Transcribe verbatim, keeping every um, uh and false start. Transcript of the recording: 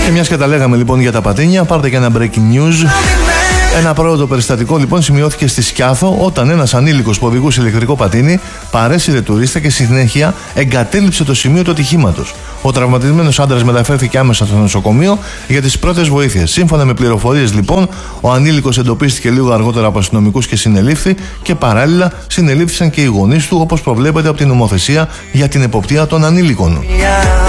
Και μιας και τα λέγαμε λοιπόν για τα πατίνια, πάρτε και ένα breaking news. Ένα πρώτο περιστατικό λοιπόν σημειώθηκε στη Σκιάθο όταν ένας ανήλικος που οδηγούσε ηλεκτρικό πατίνι παρέσυρε τουρίστα και συνέχεια εγκατέλειψε το σημείο του ατυχήματος. Ο τραυματισμένος άντρας μεταφέρθηκε άμεσα στο νοσοκομείο για τις πρώτες βοήθειες. Σύμφωνα με πληροφορίες λοιπόν, ο ανήλικος εντοπίστηκε λίγο αργότερα από αστυνομικούς και συνελήφθη και παράλληλα συνελήφθησαν και οι γονείς του, όπως προβλέπεται από την νομοθεσία για την εποπτεία των ανήλικων.